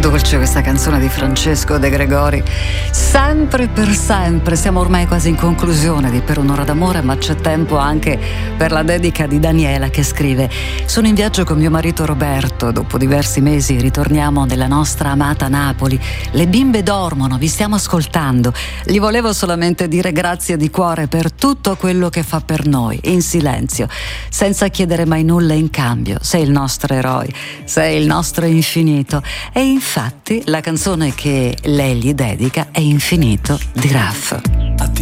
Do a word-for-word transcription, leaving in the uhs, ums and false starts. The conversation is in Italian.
dolce questa canzone di Francesco De Gregori. Sempre per sempre, siamo ormai quasi in conclusione di Per un'ora d'amore, ma c'è tempo anche per la dedica di Daniela, che scrive: sono in viaggio con mio marito Roberto, dopo diversi mesi ritorniamo nella nostra amata Napoli, le bimbe dormono, vi stiamo ascoltando, gli volevo solamente dire grazie di cuore per tutto quello che fa per noi, in silenzio, senza chiedere mai nulla in cambio. Sei il nostro eroe, sei il nostro infinito. E infatti la canzone che lei gli dedica è Infinito di Raff.